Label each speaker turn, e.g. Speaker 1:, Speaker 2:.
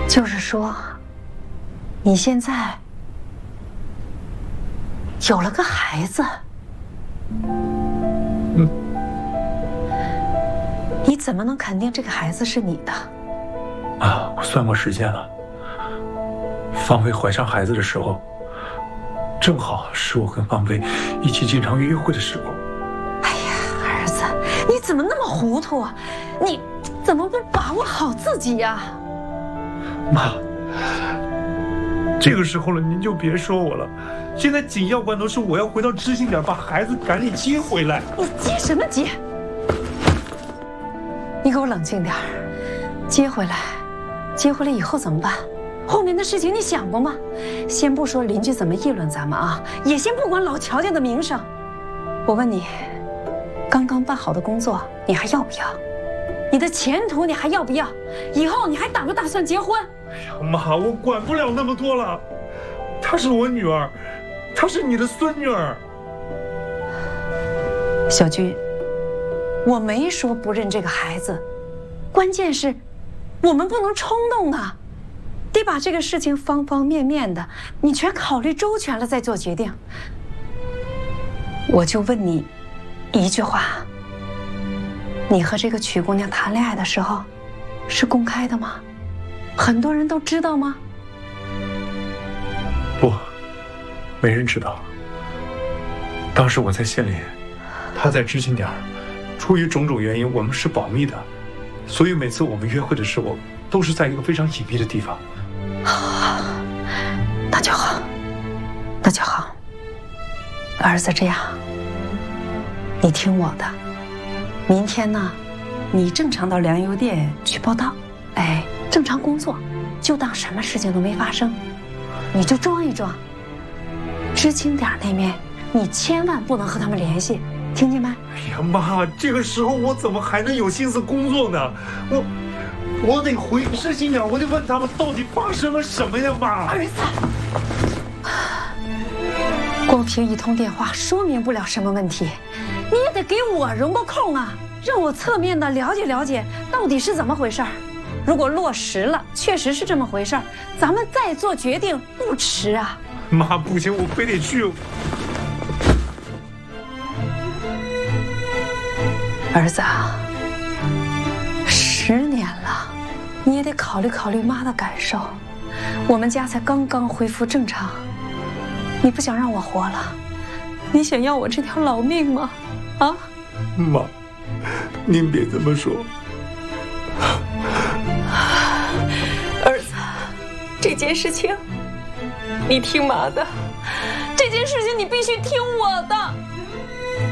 Speaker 1: 就是说，你现在有了个孩子，你怎么能肯定这个孩子是你的？
Speaker 2: 啊，我算过时间了。芳菲怀上孩子的时候，正好是我跟芳菲一起经常约会的时候。
Speaker 1: 哎呀，儿子，你怎么那么糊涂啊？你怎么不把握好自己呀？
Speaker 2: 妈，这个时候了，您就别说我了。现在紧要关头是我要回到知心点，把孩子赶紧接回来。
Speaker 1: 你接什么接？你给我冷静点儿。接回来以后怎么办？后面的事情你想过吗？先不说邻居怎么议论咱们啊，也先不管老乔家的名声。我问你，刚刚办好的工作你还要不要？你的前途你还要不要？以后你还打不打算结婚？
Speaker 2: 哎呀，妈，我管不了那么多了。她是我女儿，她是你的孙女儿。
Speaker 1: 小军，我没说不认这个孩子，关键是我们不能冲动啊，得把这个事情方方面面的你全考虑周全了再做决定。我就问你一句话，你和这个曲姑娘谈恋爱的时候是公开的吗？很多人都知道吗？
Speaker 2: 不，没人知道。当时我在县里，她在知心点，出于种种原因我们是保密的，所以每次我们约会的时候都是在一个非常隐秘的地方。
Speaker 1: 那就好，那就好。儿子，这样，你听我的，明天呢，你正常到粮油店去报到，哎，正常工作，就当什么事情都没发生，你就装一装。知青点那面，你千万不能和他们联系，听见没？
Speaker 2: 哎呀，妈，这个时候我怎么还能有心思工作呢？我得回知心点，我得问他们到底发生了什么呀，妈。
Speaker 1: 儿子，光凭一通电话说明不了什么问题，你也得给我容个空啊，让我侧面的了解了解到底是怎么回事儿。如果落实了，确实是这么回事儿，咱们再做决定不迟啊。
Speaker 2: 妈，不行，我非得去。
Speaker 1: 儿子啊，10年了，你也得考虑考虑妈的感受。我们家才刚刚恢复正常，你不想让我活了？你想要我这条老命吗？啊？
Speaker 2: 妈，您别这么说。
Speaker 1: 儿子，这件事情你听妈的，这件事情你必须听我的。